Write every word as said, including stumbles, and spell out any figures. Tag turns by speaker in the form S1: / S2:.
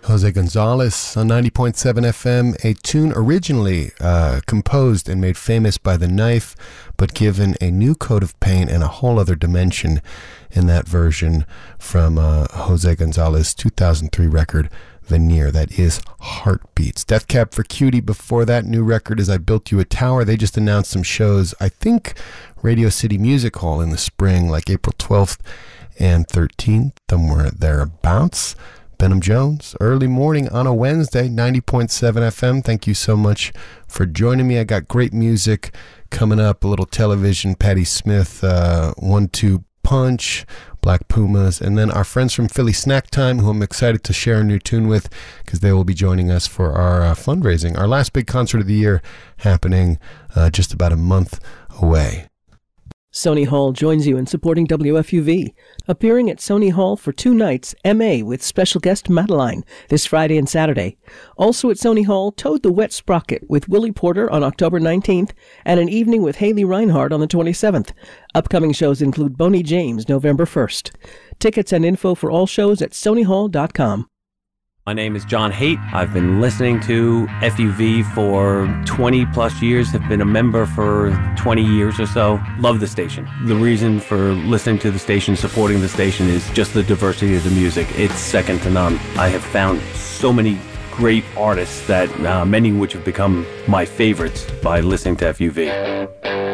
S1: Jose Gonzalez on ninety point seven F M, a tune originally uh, composed and made famous by The Knife, but given a new coat of paint and a whole other dimension in that version from uh, Jose Gonzalez's two thousand three record, Veneer. That is Heartbeats. Death Cab for Cutie before that. New record is I Built You a Tower. They just announced some shows, I think Radio City Music Hall in the spring, like April twelfth and thirteenth, somewhere thereabouts. Benham Jones, early morning on a Wednesday, ninety point seven F M. Thank you so much for joining me. I got great music coming up, a little television, Patti Smith, uh, One Two Punch, Black Pumas, and then our friends from Philly Snack Time, who I'm excited to share a new tune with because they will be joining us for our uh, fundraising, our last big concert of the year, happening uh, just about a month away.
S2: Sony Hall joins you in supporting W F U V, appearing at Sony Hall for two nights, M A with special guest Madeline, this Friday and Saturday. Also at Sony Hall, Toad the Wet Sprocket with Willie Porter on October nineteenth, and an evening with Haley Reinhardt on the twenty-seventh. Upcoming shows include Boney James, November first. Tickets and info for all shows at sony hall dot com.
S3: My name is John Haidt. I've been listening to F U V for twenty plus years, have been a member for twenty years or so. Love the station. The reason for listening to the station, supporting the station, is just the diversity of the music. It's second to none. I have found so many great artists that uh, many which have become my favorites by listening to F U V.